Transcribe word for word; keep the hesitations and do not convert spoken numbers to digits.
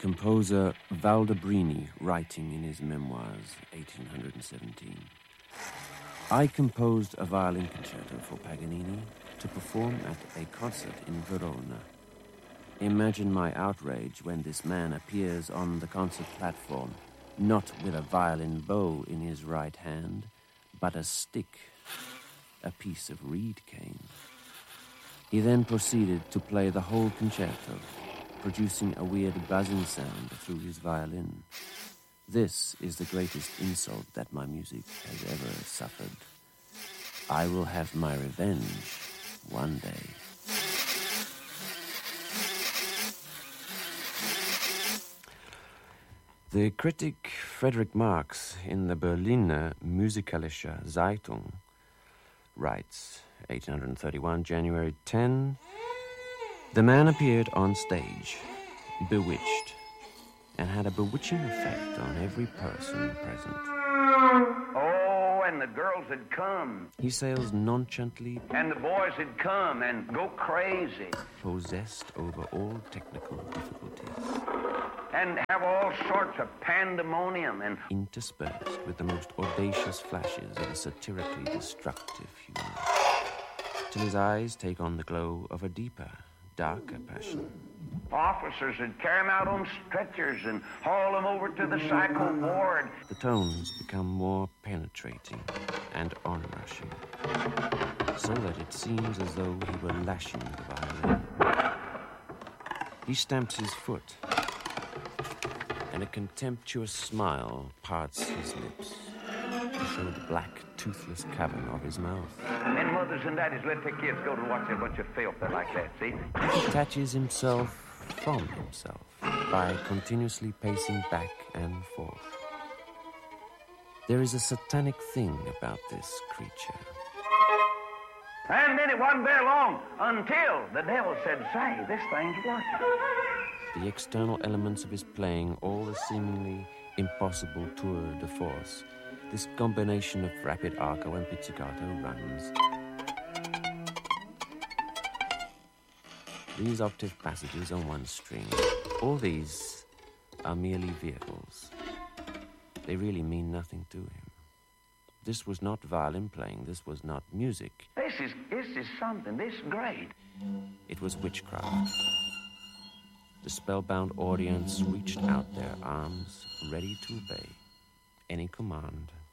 composer Valdabrini writing in his memoirs, eighteen seventeen. I composed a violin concerto for Paganini to perform at a concert in Verona. Imagine my outrage when this man appears on the concert platform, not with a violin bow in his right hand, but a stick, a piece of reed cane. He then proceeded to play the whole concerto, producing a weird buzzing sound through his violin. This is the greatest insult that my music has ever suffered. I will have my revenge one day. The critic Frederick Marx in the Berliner Musikalische Zeitung writes, eighteen thirty-one, January tenth, the man appeared on stage, bewitched, and had a bewitching effect on every person present. Oh, and the girls had come. He sails nonchalantly, and the boys had come and go crazy. Possessed over all technical difficulties. And have all sorts of pandemonium and interspersed with the most audacious flashes of a satirically destructive humor, till his eyes take on the glow of a deeper, darker passion. Officers would carry him out on stretchers and haul him over to the psycho ward. The tones become more penetrating and onrushing, so that it seems as though he were lashing the violin. He stamps his foot, and a contemptuous smile parts his lips to show the black, toothless cavern of his mouth. And mothers and daddies let their kids go to watch a bunch of filth like that, see? He detaches himself from himself by continuously pacing back and forth. There is a satanic thing about this creature. And then it wasn't very long until the devil said, say, this thing's working. The external elements of his playing, all the seemingly impossible tour de force, this combination of rapid arco and pizzicato runs, these octave passages on one string, all these are merely vehicles. They really mean nothing to him. This was not violin playing, this was not music. This is, this is something, this great. It was witchcraft. The spellbound audience reached out their arms, ready to obey any command.